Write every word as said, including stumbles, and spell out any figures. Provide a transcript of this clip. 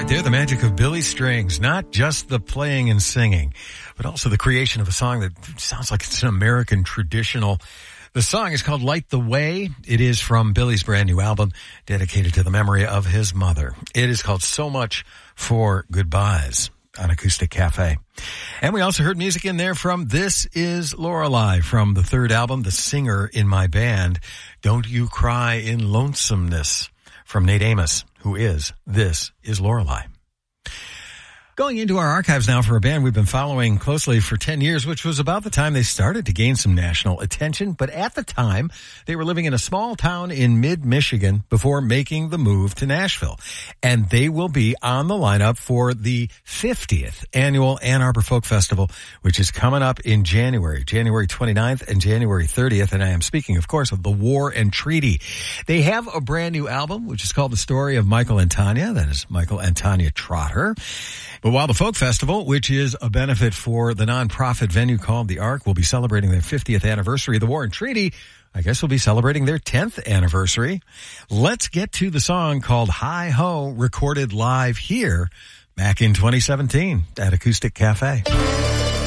Right there, the magic of Billy Strings, not just the playing and singing, but also the creation of a song that sounds like it's an American traditional. The song is called Light the Way. It is from Billy's brand new album dedicated to the memory of his mother. It is called So Much for Goodbyes on Acoustic Cafe. And we also heard music in there from This Is Lorelei from the third album, The Singer in My Band, Don't You Cry in Lonesomeness from Nate Amos, who is This Is Lorelei. Going into our archives now for a band we've been following closely for ten years, which was about the time they started to gain some national attention. But at the time, they were living in a small town in mid-Michigan before making the move to Nashville. And they will be on the lineup for the fiftieth annual Ann Arbor Folk Festival, which is coming up in January, January twenty-ninth and January thirtieth. And I am speaking, of course, of The War and Treaty. They have a brand new album, which is called The Story of Michael and Tanya. That is Michael and Tanya Trotter. But while the Folk Festival, which is a benefit for the nonprofit venue called The Ark, will be celebrating their fiftieth anniversary, the War and Treaty, I guess, will be celebrating their tenth anniversary. Let's get to the song called Hi Ho, recorded live here back in twenty seventeen at Acoustic Cafe.